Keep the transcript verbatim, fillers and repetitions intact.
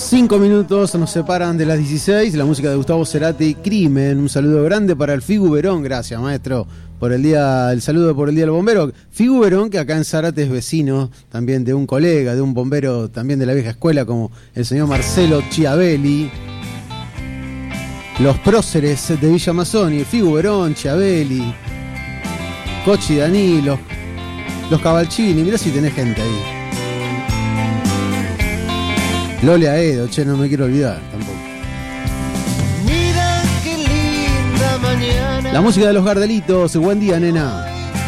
Cinco minutos nos separan de las dieciséis. La música de Gustavo Cerati, Crimen. Un saludo grande para el Figu Verón. Gracias, maestro, por el día, el saludo por el Día del Bombero. Figu Verón, que acá en Zárate es vecino también de un colega, de un bombero también de la vieja escuela, como el señor Marcelo Chiavelli. Los próceres de Villa Mazzoni, Figu Verón, Chiavelli, Cochi Dani, los, los Cavalcini. Mirá si tenés gente ahí. Lole Aedo, che, no me quiero olvidar tampoco. Mira qué linda mañana. La música de los Gardelitos, buen día, nena.